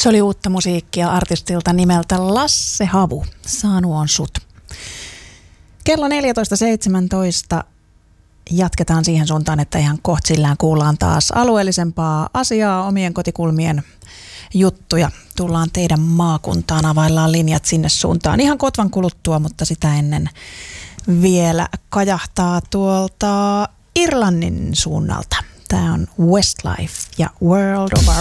Se oli uutta musiikkia artistilta nimeltä Lasse Havu. Saanu on sut. Kello 14.17 jatketaan siihen suuntaan, että ihan kohtsillään kuullaan taas alueellisempaa asiaa, omien kotikulmien juttuja. Tullaan teidän maakuntaan, availlaan linjat sinne suuntaan ihan kotvan kuluttua, mutta sitä ennen vielä kajahtaa tuolta Irlannin suunnalta. Tämä on Westlife ja World of Our